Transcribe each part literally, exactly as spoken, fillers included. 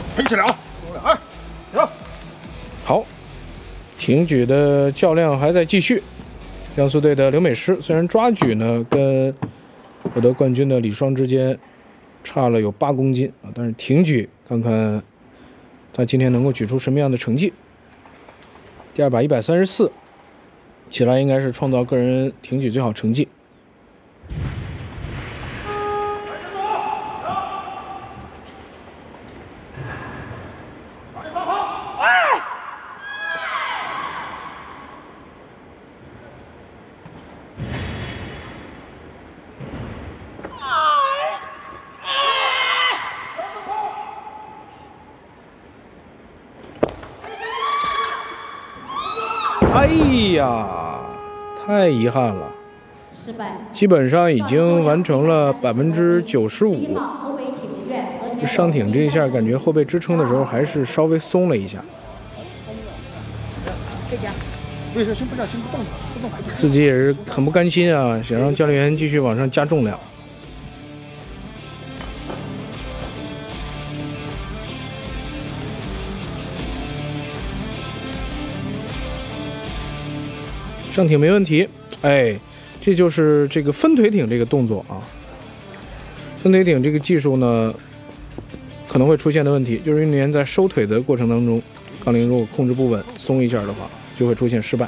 挺起来啊！哎，行。 好，挺举的较量还在继续。江苏队的刘美诗虽然抓举呢跟获得冠军的李双之间差了有八公斤啊，但是挺举看看他今天能够举出什么样的成绩。第二把一百三十四，起来应该是创造个人挺举最好成绩。哎呀，太遗憾了， 失败。 基本上已经完成了百分之九十五。上挺这一下，感觉后背支撑的时候还是稍微松了一下。 可以加。为什么先不这样，先不动不动？ 自己也是很不甘心啊，想让教练员继续往上加重量。上挺没问题，哎，这就是这个分腿挺这个动作啊。分腿挺这个技术呢，可能会出现的问题，就是运动员在收腿的过程当中，杠铃如果控制不稳，松一下的话，就会出现失败。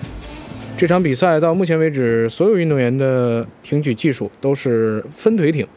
这场比赛到目前为止，所有运动员的挺举技术都是分腿挺。